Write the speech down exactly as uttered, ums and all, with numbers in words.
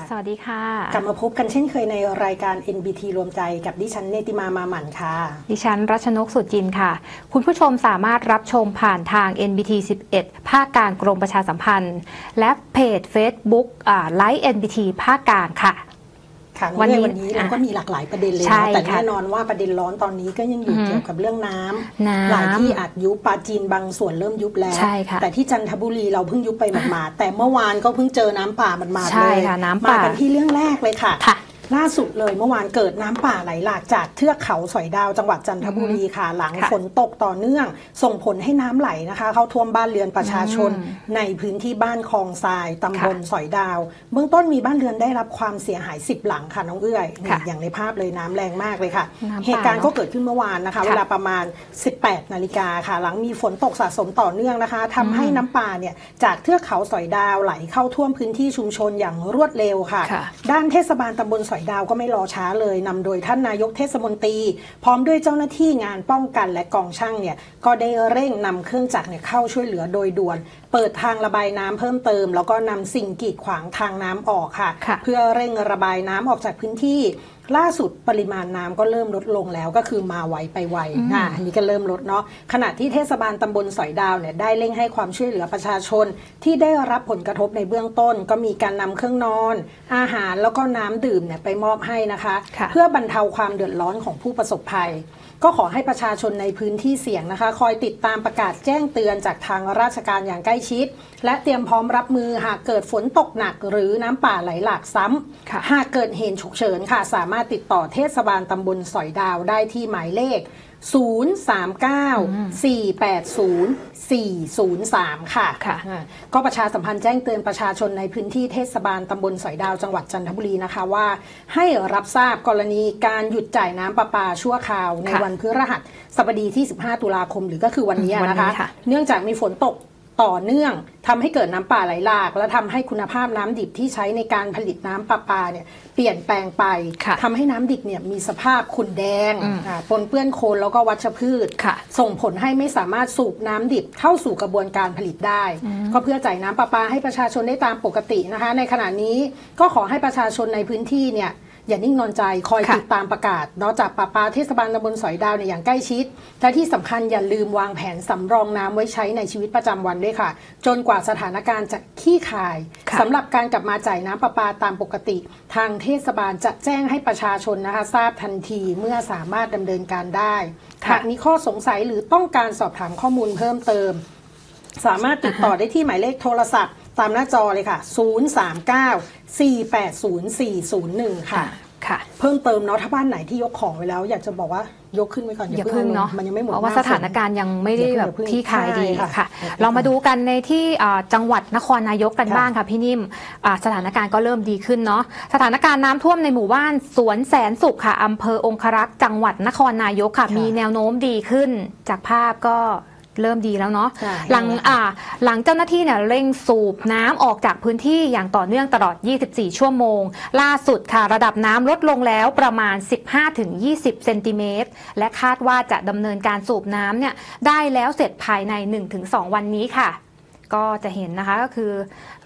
สวัสดีค่ะกลับมาพบกันเช่นเคยในรายการ เอ็น บี ที รวมใจกับดิฉันเนติมามาหมั่นค่ะดิฉันรัชนกสุจินค่ะคุณผู้ชมสามารถรับชมผ่านทาง เอ็น บี ที สิบเอ็ด ภาคกลางกรมประชาสัมพันธ์และเพจ Facebook อ่าไลฟ์ เอ็น บี ที ภาคกลางค่ะวันนี้วันนี้เราก็มีหลากหลายประเด็นเลยนะแต่แน่นอนว่าประเด็นร้อนตอนนี้ก็ยังอยู่เกี่ยวกับเรื่องน้ำหลายที่อาจยุบปาจีนบางส่วนเริ่มยุบแล้วแต่ที่จันทบุรีเราเพิ่งยุบไปหมาดๆแต่เมื่อวานก็เพิ่งเจอน้ำป่ามันมาเลยมากันที่เรื่องแรกเลยค่ะล่าสุดเลยเมื่อวานเกิดน้ำป่าไหลหลากจากเทือกเขาสอยดาวจังหวัดจันทบุรีค่ะหลังฝนตกต่อเนื่องส่งผลให้น้ำไหลนะคะเข้าท่วมบ้านเรือนประชาชนในพื้นที่บ้านคลองทรายตำบลสอยดาวเบื้องต้นมีบ้านเรือนได้รับความเสียหายสิบหลังค่ะน้องเอื้อยอย่างในภาพเลยน้ำแรงมากเลยค่ะเหตุการณ์ก็เกิดขึ้นเมื่อวานนะคะเวลาประมาณสิบแปดนาฬิกาค่ะหลังมีฝนตกสะสมต่อเนื่องนะคะทำให้น้ำป่าเนี่ยจากเทือกเขาสอยดาวไหลเข้าท่วมพื้นที่ชุมชนอย่างรวดเร็วค่ะด้านเทศบาลตำบลสอยดาวก็ไม่รอช้าเลยนำโดยท่านนายกเทศมนตรีพร้อมด้วยเจ้าหน้าที่งานป้องกันและกองช่างเนี่ยก็ได้เร่งนำเครื่องจักรเนี่ยเข้าช่วยเหลือโดยด่วนเปิดทางระบายน้ำเพิ่มเติมแล้วก็นำสิ่งกีดขวางทางน้ำออกค่ะเพื่อเร่งระบายน้ำออกจากพื้นที่ล่าสุดปริมาณน้ำก็เริ่มลดลงแล้วก็คือมาไวไปไวนะอันนี้ก็เริ่มลดเนาะขณะที่เทศบาลตำบลสอยดาวเนี่ยได้เร่งให้ความช่วยเหลือประชาชนที่ได้รับผลกระทบในเบื้องต้นก็มีการนำเครื่องนอนอาหารแล้วก็น้ำดื่มเนี่ยไปมอบให้นะคะเพื่อบรรเทาความเดือดร้อนของผู้ประสบภัยก็ขอให้ประชาชนในพื้นที่เสี่ยงนะคะคอยติดตามประกาศแจ้งเตือนจากทางราชการอย่างใกล้ชิดและเตรียมพร้อมรับมือหากเกิดฝนตกหนักหรือน้ำป่าไหลหลากซ้ำหากเกิดเหตุฉุกเฉินค่ะสามารถติดต่อเทศบาลตำบลสอยดาวได้ที่หมายเลขศูนย์ สาม เก้า สี่ แปด ศูนย์ สี่ ศูนย์ สาม ค่ะก็ประชาสัมพันธ์แจ้งเตือนประชาชนในพื้นที่เทศบาลตำบลสอยดาวจังหวัดจันทบุรีนะคะว่าให้รับทราบกรณีการหยุดจ่ายน้ำประปาชั่วคราวในวันพฤหัสบดีที่สิบห้าตุลาคมหรือก็คือวันนี้นะคะเนื่องจากมีฝนตกต่อเนื่องทำให้เกิดน้ำป่าไหลหลากและทำให้คุณภาพน้ำดิบที่ใช้ในการผลิตน้ำประปาเนี่ยเปลี่ยนแปลงไปทำให้น้ำดิบเนี่ยมีสภาพขุ่นแดงปนเปื้อนโคลนแล้วก็วัชพืชส่งผลให้ไม่สามารถสูบน้ำดิบเข้าสู่กระบวนการผลิตได้ก็เพื่อจ่ายน้ำประปาให้ประชาชนได้ตามปกตินะคะในขณะนี้ก็ขอให้ประชาชนในพื้นที่เนี่ยอย่านิ่งนอนใจคอยติดตามประกาศนอกจากประปาเทศบาลตำบลสอยดาวเนี่ยอย่างใกล้ชิดและที่สำคัญอย่าลืมวางแผนสำรองน้ำไว้ใช้ในชีวิตประจำวันด้วยค่ะจนกว่าสถานการณ์จะคลี่คลายสำหรับการกลับมาจ่ายน้ำประปาตามปกติทางเทศบาลจะแจ้งให้ประชาชนนะคะทราบทันทีเมื่อสามารถดำเนินการได้หากมีข้อสงสัยหรือต้องการสอบถามข้อมูลเพิ่มเติมสามารถติดต่อได้ที่หมายเลขโทรศัพท์ตามหน้าจอเลยค่ะศูนย์ สาม เก้า สี่ แปด ศูนย์ สี่ ศูนย์ หนึ่ง ค่ะเพิ่มเติมเนาะถ้าบ้านไหนที่ยกของไว้แล้วอยากจะบอกว่ายกขึ้นไว้ก่อนอย่าเพิ่งเนาะมันยังไม่หมดเพราะว่าสถานการณ์ยังไม่ได้แบบที่คลายดีค่ะเรามาดูกันในที่จังหวัดนครนายกกันบ้างค่ะพี่นิ่มสถานการณ์ก็เริ่มดีขึ้นเนาะสถานการณ์น้ำท่วมในหมู่บ้านสวนแสนสุขค่ะอำเภอองครักษ์จังหวัดนครนายกค่ะมีแนวโน้มดีขึ้นจากภาพก็เริ่มดีแล้วเนาะหลังอ่าหลังเจ้าหน้าที่เนี่ยเร่งสูบน้ำออกจากพื้นที่อย่างต่อเนื่องตลอดยี่สิบสี่ชั่วโมงล่าสุดค่ะระดับน้ำลดลงแล้วประมาณ สิบห้าถึงยี่สิบ เซนติเมตรและคาดว่าจะดำเนินการสูบน้ำเนี่ยได้แล้วเสร็จภายใน หนึ่งถึงสอง วันนี้ค่ะก็จะเห็นนะคะก็คือ